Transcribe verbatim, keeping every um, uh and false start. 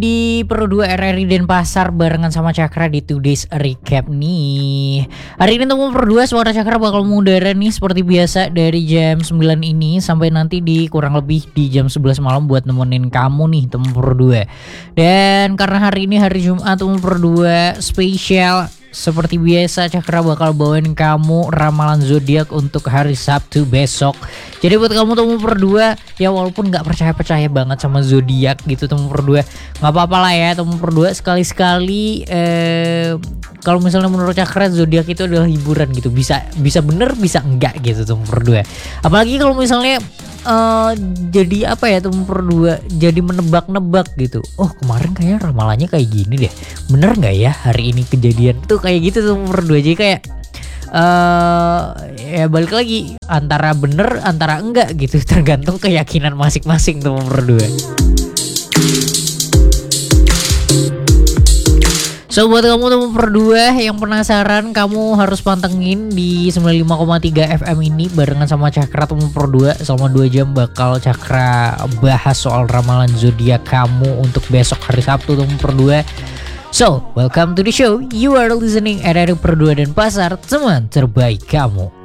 di Pro dua R R I Denpasar barengan sama Cakra di Today's Recap nih. Hari ini teman Pro dua Suara Cakra bakal mengudara nih seperti biasa dari jam sembilan ini sampai nanti di kurang lebih di jam sebelas malam buat nemenin kamu nih teman Pro dua. Dan karena hari ini hari Jumat teman Pro dua spesial, seperti biasa Cakra bakal bawain kamu ramalan zodiak untuk hari Sabtu besok. Jadi buat kamu teman Pro dua ya walaupun nggak percaya-percaya banget sama zodiak gitu teman Pro dua, nggak apa-apa lah ya teman Pro dua, sekali-sekali eh, kalau misalnya menurut Cakra zodiak itu adalah hiburan gitu, bisa bisa bener bisa enggak gitu teman Pro dua. Apalagi kalau misalnya Uh, jadi apa ya temen Pro dua, jadi menebak-nebak gitu. Oh kemarin kayak ramalannya kayak gini deh, bener nggak ya hari ini kejadian tuh kayak gitu temen Pro dua. Jadi kayak uh, ya balik lagi antara bener antara enggak gitu, tergantung keyakinan masing-masing temen Pro dua. So buat kamu teman Pro dua yang penasaran, kamu harus pantengin di sembilan puluh lima koma tiga F M ini barengan sama Cakra teman Pro dua. Selama dua jam bakal Cakra bahas soal ramalan zodiak kamu untuk besok hari Sabtu teman Pro dua. So welcome to the show. You are listening R R I Pro dua Denpasar, teman terbaik kamu.